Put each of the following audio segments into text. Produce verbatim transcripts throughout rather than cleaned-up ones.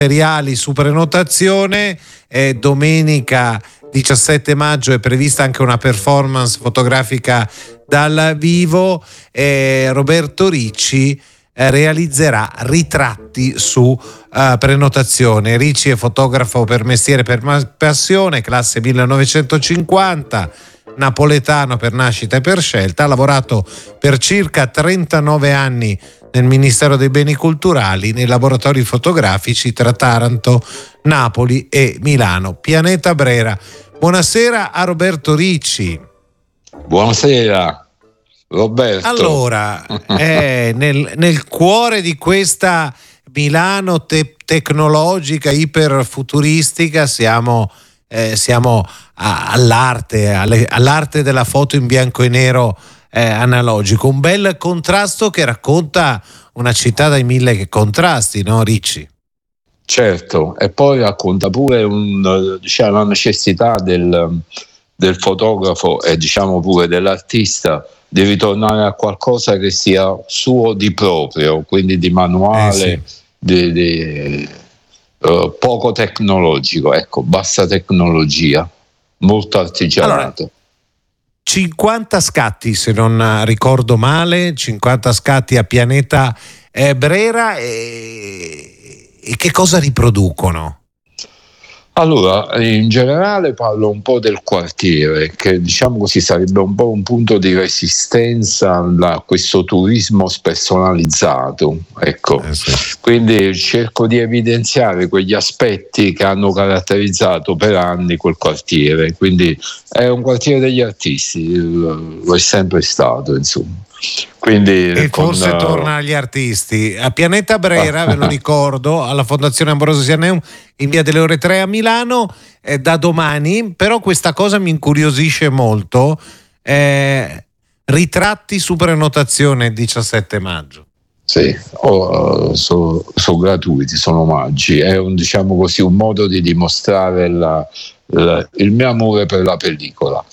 materiali su prenotazione. Eh, domenica diciassette maggio è prevista anche una performance fotografica dal vivo. eh, Roberto Ricci eh, realizzerà ritratti su uh, prenotazione. Ricci è fotografo per mestiere, per passione, classe millenovecentocinquanta, napoletano per nascita e per scelta. Ha lavorato per circa trentanove anni nel Ministero dei Beni Culturali, nei laboratori fotografici tra Taranto, Napoli e Milano. Pianeta Brera. Buonasera a Roberto Ricci. Buonasera Roberto. Allora, eh, nel, nel cuore di questa Milano te- tecnologica, iperfuturistica, siamo, eh, siamo a, all'arte, alle, all'arte della foto in bianco e nero eh, analogico. Un bel contrasto che racconta una città dai mille contrasti, no Ricci? Certo, e poi racconta pure un, diciamo, la necessità del, del fotografo e diciamo pure dell'artista di ritornare a qualcosa che sia suo di proprio, quindi di manuale, eh sì. di, di, uh, poco tecnologico, ecco, bassa tecnologia, molto artigianato. Allora, cinquanta scatti, se non ricordo male, cinquanta scatti a Pianeta eh, Brera, e, e che cosa riproducono? Allora, in generale parlo un po' del quartiere, che diciamo così sarebbe un po' un punto di resistenza a questo turismo spersonalizzato, ecco. Eh sì. Quindi cerco di evidenziare quegli aspetti che hanno caratterizzato per anni quel quartiere, quindi è un quartiere degli artisti, lo è sempre stato, insomma. Quindi, e con, forse uh... torna agli artisti. A Pianeta Brera, ve lo ricordo, alla Fondazione Ambrosio Sianeum in via delle Ore tre a Milano, eh, da domani. Però questa cosa mi incuriosisce molto, eh, ritratti su prenotazione il diciassette maggio. Sì, oh, sono so gratuiti, sono omaggi, è un, diciamo così, un modo di dimostrare la, la, il mio amore per la pellicola.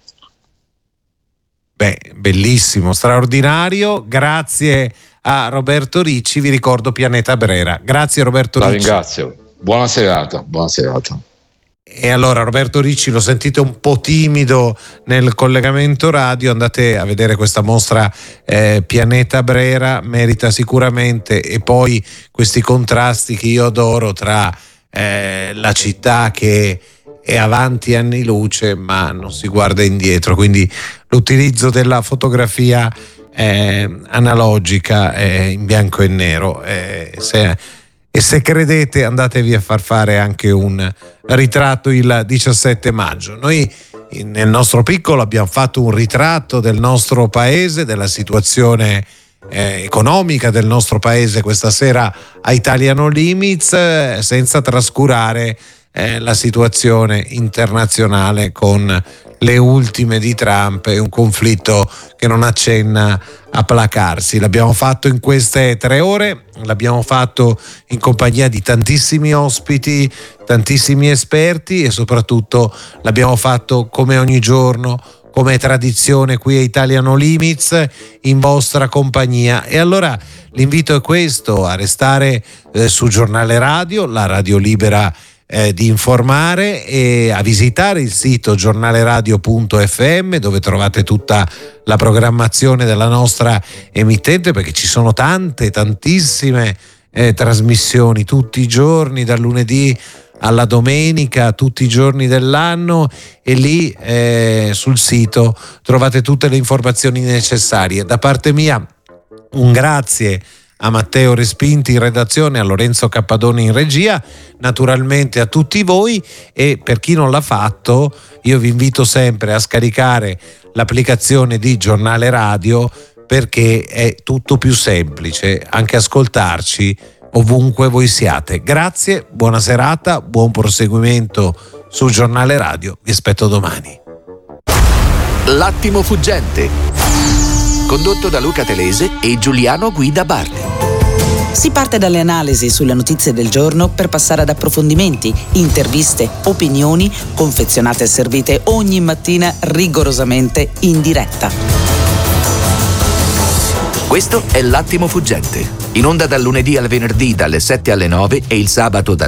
Beh, bellissimo, straordinario. Grazie a Roberto Ricci. Vi ricordo Pianeta Brera. Grazie Roberto La Ricci. La ringrazio. Buona serata, buona serata. E allora Roberto Ricci lo sentite un po' timido nel collegamento radio, andate a vedere questa mostra eh, Pianeta Brera, merita sicuramente. E poi questi contrasti che io adoro tra eh, la città che è avanti anni luce ma non si guarda indietro, quindi l'utilizzo della fotografia eh, analogica eh, in bianco e nero, eh, se, e se credete andatevi a far fare anche un ritratto il diciassette maggio. Noi nel nostro piccolo abbiamo fatto un ritratto del nostro paese, della situazione eh, economica del nostro paese questa sera a Italiano Limits, eh, senza trascurare Eh, la situazione internazionale con le ultime di Trump e un conflitto che non accenna a placarsi. L'abbiamo fatto in queste tre ore, l'abbiamo fatto in compagnia di tantissimi ospiti, tantissimi esperti, e soprattutto l'abbiamo fatto come ogni giorno, come tradizione qui a Italiano Limits, in vostra compagnia. E allora l'invito è questo: a restare eh, su Giornale Radio, la radio libera Eh, di informare, e a visitare il sito giornaleradio punto effe emme, dove trovate tutta la programmazione della nostra emittente, perché ci sono tante, tantissime eh, trasmissioni tutti i giorni, dal lunedì alla domenica, tutti i giorni dell'anno, e lì eh, sul sito trovate tutte le informazioni necessarie. Da parte mia un grazie a Matteo Respinti in redazione, a Lorenzo Cappadoni in regia, naturalmente a tutti voi. E per chi non l'ha fatto, io vi invito sempre a scaricare l'applicazione di Giornale Radio, perché è tutto più semplice, anche ascoltarci ovunque voi siate. Grazie, buona serata, buon proseguimento su Giornale Radio, vi aspetto domani. L'attimo fuggente, condotto da Luca Telese e Giuliano Guida Bardi. Si parte dalle analisi sulle notizie del giorno per passare ad approfondimenti, interviste, opinioni, confezionate e servite ogni mattina rigorosamente in diretta. Questo è L'attimo fuggente, in onda dal lunedì al venerdì dalle sette alle nove e il sabato dalle